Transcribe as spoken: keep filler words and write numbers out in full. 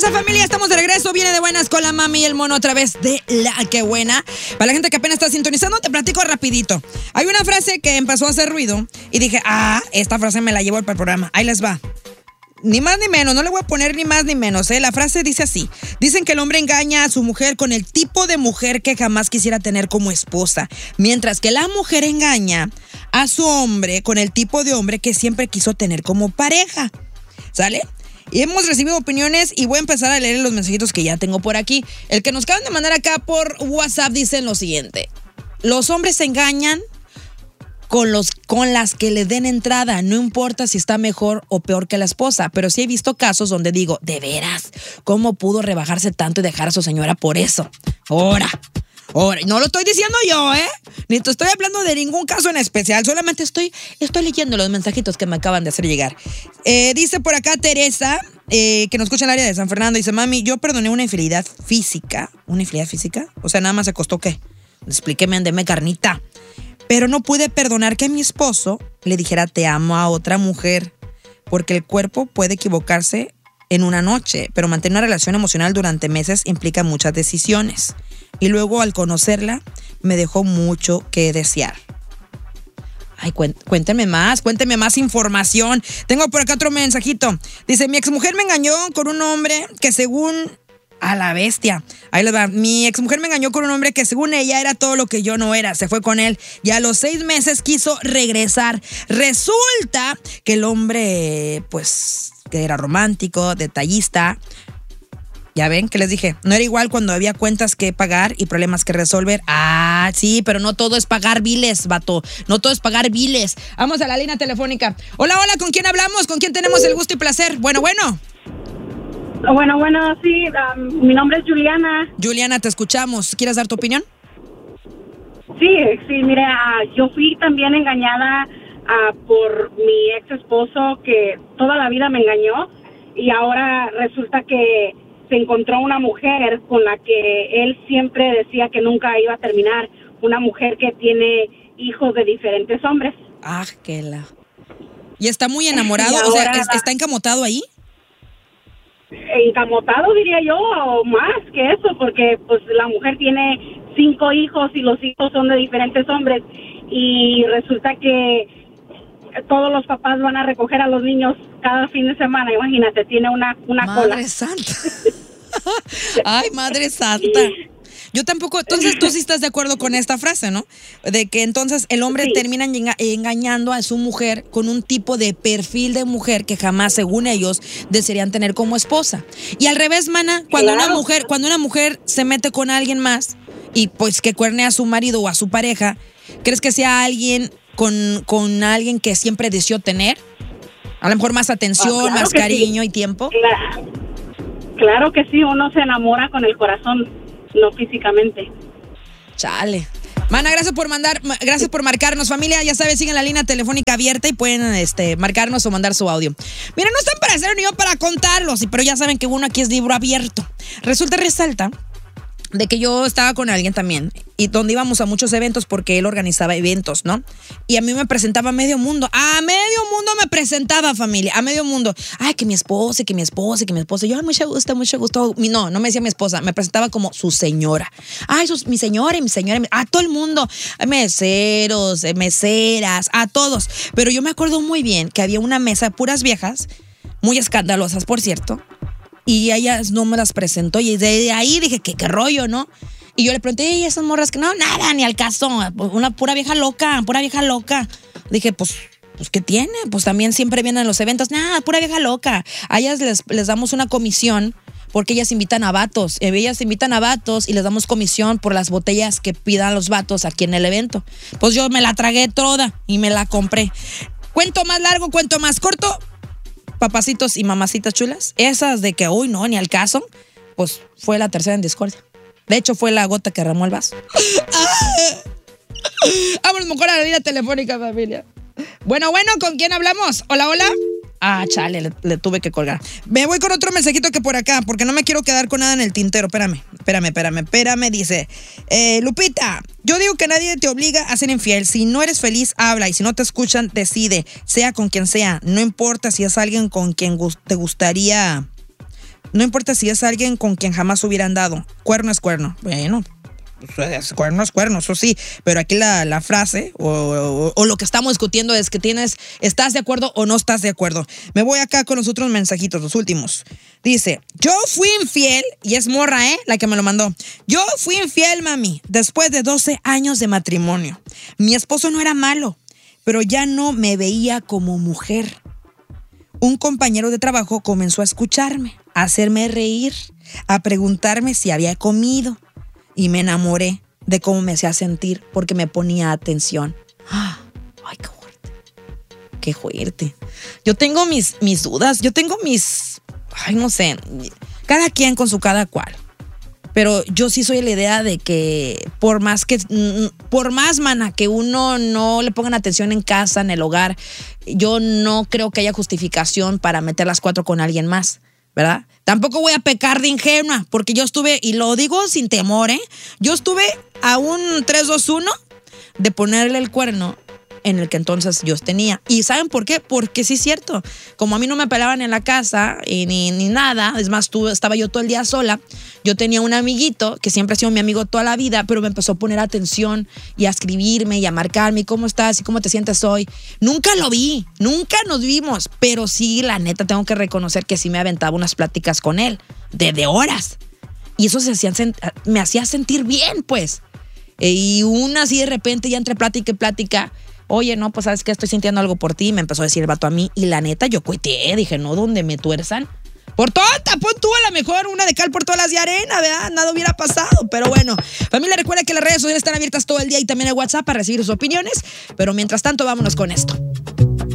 tranza, familia? Estamos de regreso. Viene de buenas con la mami y el mono a través de La Que Buena. Para la gente que apenas está sintonizando, te platico rapidito. Hay una frase que empezó a hacer ruido y dije, ah, esta frase me la llevo para el programa. Ahí les va. Ni más ni menos, no le voy a poner ni más ni menos, ¿eh? La frase dice así. Dicen que el hombre engaña a su mujer con el tipo de mujer que jamás quisiera tener como esposa, mientras que la mujer engaña a su hombre con el tipo de hombre que siempre quiso tener como pareja. ¿Sale? Y hemos recibido opiniones y voy a empezar a leer los mensajitos que ya tengo por aquí. El que nos acaban de mandar acá por WhatsApp dicen lo siguiente. Los hombres se engañan con, los, con las que le den entrada, no importa si está mejor o peor que la esposa, pero sí he visto casos donde digo, de veras, ¿cómo pudo rebajarse tanto y dejar a su señora por eso? Ahora, ahora, no lo estoy diciendo yo, ¿eh? Ni te estoy hablando de ningún caso en especial, solamente estoy, estoy leyendo los mensajitos que me acaban de hacer llegar. Eh, dice por acá Teresa, eh, que nos escucha en el área de San Fernando, dice, mami, yo perdoné una infidelidad física. ¿Una infidelidad física? O sea, nada más se costó, ¿qué? Explíqueme, andeme carnita. Pero no pude perdonar que mi esposo le dijera te amo a otra mujer, porque el cuerpo puede equivocarse en una noche, pero mantener una relación emocional durante meses implica muchas decisiones. Y luego al conocerla, me dejó mucho que desear. Ay, cuénteme más, cuénteme más información. Tengo por acá otro mensajito. Dice, mi exmujer me engañó con un hombre que según... A la bestia. Ahí les va. Mi exmujer me engañó con un hombre que según ella era todo lo que yo no era. Se fue con él y a los seis meses quiso regresar. Resulta que el hombre, pues, que era romántico, detallista. Ya ven que les dije, no era igual cuando había cuentas que pagar y problemas que resolver. Ah, sí, pero no todo es pagar biles, vato. No todo es pagar biles. Vamos a la línea telefónica. Hola, hola, ¿con quién hablamos? ¿Con quién tenemos el gusto y placer? Bueno, bueno. Bueno, bueno, sí, um, mi nombre es Juliana. Juliana, te escuchamos. ¿Quieres dar tu opinión? Sí, sí, mire, uh, yo fui también engañada uh, por mi ex esposo que toda la vida me engañó y ahora resulta que se encontró una mujer con la que él siempre decía que nunca iba a terminar, una mujer que tiene hijos de diferentes hombres. Ah, qué la... ¿Y está muy enamorado? O sea, ¿está encamotado ahí? Encamotado diría yo, o más que eso, porque pues la mujer tiene cinco hijos y los hijos son de diferentes hombres y resulta que todos los papás van a recoger a los niños cada fin de semana. Imagínate, tiene una, una madre cola. Madre santa. Ay, madre santa. Yo tampoco, entonces tú sí estás de acuerdo con esta frase, ¿no? De que entonces el hombre sí. termina enga- engañando a su mujer con un tipo de perfil de mujer que jamás, según ellos, desearían tener como esposa. Y al revés, mana, cuando claro. una mujer, cuando una mujer se mete con alguien más y pues que cuerne a su marido o a su pareja, ¿crees que sea alguien con, con alguien que siempre deseó tener? A lo mejor más atención, ah, claro más cariño sí. y tiempo. Claro. claro que sí, uno se enamora con el corazón. No físicamente. Chale. Mana, gracias por mandar, gracias por marcarnos, familia. Ya sabes, siguen la línea telefónica abierta y pueden este, marcarnos o mandar su audio. Mira, no están para hacer ni yo para contarlos, pero ya saben que uno aquí es libro abierto. Resulta, resalta de que yo estaba con alguien también y donde íbamos a muchos eventos porque él organizaba eventos, ¿no? Y a mí me presentaba a medio mundo. A medio mundo me presentaba, familia, a medio mundo. Ay, que mi esposa, que mi esposa, que mi esposa. Yo, ay, mucho gusto, mucho gusto. No, no me decía mi esposa, me presentaba como su señora. Ay, sus, mi señora y mi señora. A todo el mundo. A meseros, meseras, a todos. Pero yo me acuerdo muy bien que había una mesa de puras viejas, muy escandalosas, por cierto. Y ellas no me las presentó. Y de ahí dije, ¿qué, qué rollo, no? Y yo le pregunté, ¿y esas morras que no? Nada, ni al caso. Una pura vieja loca, pura vieja loca. Dije, pues, pues ¿qué tiene? Pues también siempre vienen a los eventos. Nada, pura vieja loca. A ellas les, les damos una comisión porque ellas invitan a vatos. Ellas invitan a vatos y les damos comisión por las botellas que pidan los vatos aquí en el evento. Pues yo me la tragué toda y me la compré. Cuento más largo, cuento más corto. Papacitos y mamacitas chulas, esas de que, uy, no, ni al caso, pues fue la tercera en discordia. De hecho, fue la gota que derramó el vaso. Vámonos mejor a la línea telefónica, familia. Bueno, bueno, ¿con quién hablamos? Hola, hola. Ah, chale, le, le tuve que colgar. Me voy con otro mensajito que por acá, porque no me quiero quedar con nada en el tintero. Espérame, espérame, espérame, espérame. Dice, eh, Lupita, yo digo que nadie te obliga a ser infiel. Si no eres feliz, habla. Y si no te escuchan, decide. Sea con quien sea. No importa si es alguien con quien te gustaría No importa si es alguien con quien jamás hubieran dado. Cuerno es cuerno. Bueno, pues, cuerno es cuerno, eso sí. Pero aquí la, la frase o, o, o lo que estamos discutiendo es que tienes, ¿estás de acuerdo o no estás de acuerdo? Me voy acá con los otros mensajitos, los últimos. Dice, yo fui infiel, y es morra, ¿eh? La que me lo mandó. Yo fui infiel, mami, después de doce años de matrimonio. Mi esposo no era malo, pero ya no me veía como mujer. Un compañero de trabajo comenzó a escucharme, a hacerme reír, a preguntarme si había comido. Y me enamoré de cómo me hacía sentir porque me ponía atención. Ay, qué fuerte. Qué fuerte. Yo tengo mis, mis dudas, yo tengo mis... Ay, no sé. Cada quien con su cada cual. Pero yo sí soy la idea de que por más que... Por más, mana, que uno no le pongan atención en casa, en el hogar, yo no creo que haya justificación para meter las cuatro con alguien más, ¿verdad? Tampoco voy a pecar de ingenua, porque yo estuve, y lo digo sin temor, ¿eh? Yo estuve a un tres dos uno de ponerle el cuerno en el que entonces yo tenía. ¿Y saben por qué? Porque sí es cierto. Como a mí no me pelaban en la casa y ni, ni nada, es más, tú, estaba yo todo el día sola, yo tenía un amiguito que siempre ha sido mi amigo toda la vida, pero me empezó a poner atención y a escribirme y a marcarme, ¿cómo estás y cómo te sientes hoy? Nunca lo vi, nunca nos vimos, pero sí, la neta, tengo que reconocer que sí me aventaba unas pláticas con él, de, de horas. Y eso se hacía, me hacía sentir bien, pues. Y una así de repente, ya entre plática y plática, oye, no, pues sabes que estoy sintiendo algo por ti. Me empezó a decir el vato a mí. Y la neta, yo cuiteé. Dije, no, donde me tuerzan. Por tonta, pon tú a lo mejor una de cal por todas las de arena, ¿verdad? Nada hubiera pasado. Pero bueno, familia, recuerda que las redes sociales están abiertas todo el día y también el WhatsApp para recibir sus opiniones. Pero mientras tanto, vámonos con esto.